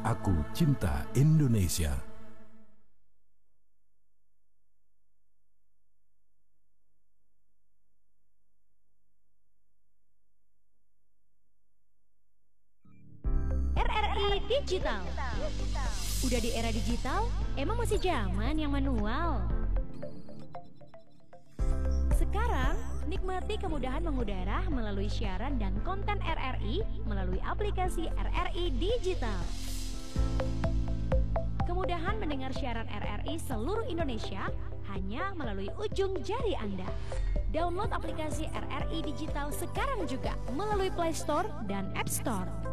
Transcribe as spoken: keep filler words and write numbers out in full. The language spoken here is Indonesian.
Aku cinta Indonesia. R R I Digital. Udah di era digital, emang masih zaman yang manual? Sekarang, nikmati kemudahan mengudara melalui siaran dan konten R R I melalui aplikasi R R I Digital. Kemudahan mendengar siaran R R I seluruh Indonesia hanya melalui ujung jari Anda. Download aplikasi R R I Digital sekarang juga melalui Play Store dan App Store.